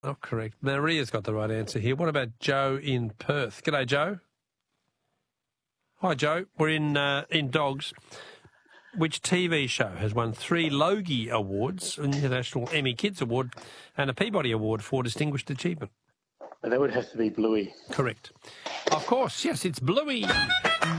Not correct. Maria's got the right answer here. What about Joe in Perth? G'day, Joe. Hi, Joe. We're in Dogs. Which TV show has won 3 Logie Awards, an International Emmy Kids Award, and a Peabody Award for Distinguished Achievement? That would have to be Bluey. Correct. Of course, yes, it's Bluey.